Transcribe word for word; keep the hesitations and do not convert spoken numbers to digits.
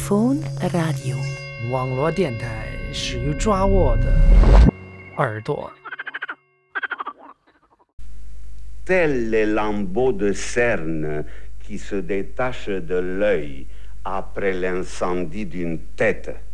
Phone Radio 网络电台始于抓握的耳朵。 Tels les lambeaux de cerne qui se détachent de l'œil après l'incendie d'une tête.